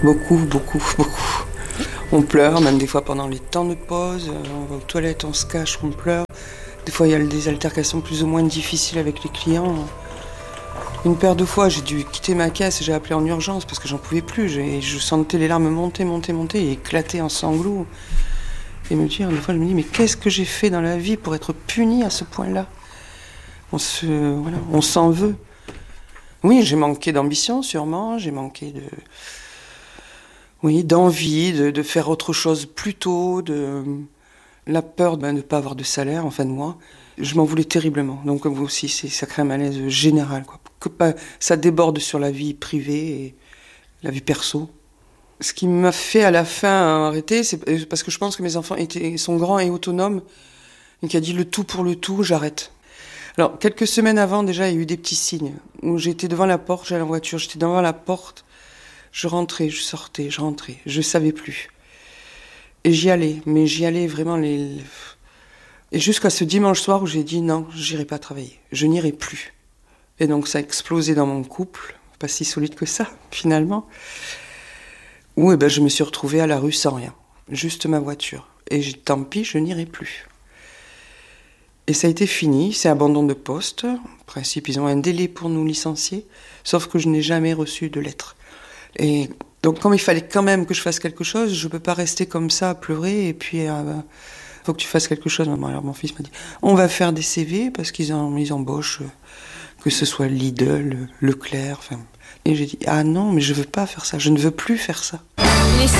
Beaucoup, beaucoup, beaucoup. On pleure, même des fois pendant les temps de pause, on va aux toilettes, on se cache, on pleure. Des fois, il y a des altercations plus ou moins difficiles avec les clients. Une paire de fois, j'ai dû quitter ma caisse et j'ai appelé en urgence parce que j'en pouvais plus. Je sentais les larmes monter et éclater en sanglots. Et me dire, des fois, je me dis, mais qu'est-ce que j'ai fait dans la vie pour être punie à ce point-là ? On s'en veut. Oui, j'ai manqué d'ambition, sûrement. J'ai manqué d'envie, de faire autre chose plus tôt, la peur de ne pas avoir de salaire en fin de mois. Je m'en voulais terriblement. Donc aussi, ça crée un malaise général, quoi. Ça déborde sur la vie privée et la vie perso. Ce qui m'a fait à la fin arrêter, c'est parce que je pense que mes enfants sont grands et autonomes, et qui a dit le tout pour le tout, j'arrête. Alors, quelques semaines avant, déjà, il y a eu des petits signes, où j'étais devant la porte, j'allais en voiture, j'étais devant la porte, je rentrais, je sortais, je rentrais, je savais plus. Et j'y allais, mais j'y allais vraiment Et jusqu'à ce dimanche soir où j'ai dit non, j'irai pas travailler, je n'irai plus. Et donc ça a explosé dans mon couple, pas si solide que ça, finalement. Où je me suis retrouvée à la rue sans rien, juste ma voiture. Et tant pis, je n'irai plus. Et ça a été fini, c'est abandon de poste. En principe, ils ont un délai pour nous licencier, sauf que je n'ai jamais reçu de lettre. Et donc, comme il fallait quand même que je fasse quelque chose, je ne peux pas rester comme ça à pleurer, et puis faut que tu fasses quelque chose. Alors mon fils m'a dit, on va faire des CV, parce qu'ils embauchent, que ce soit Lidl, Leclerc, enfin... Et j'ai dit, ah non, mais je veux pas faire ça, je ne veux plus faire ça. Les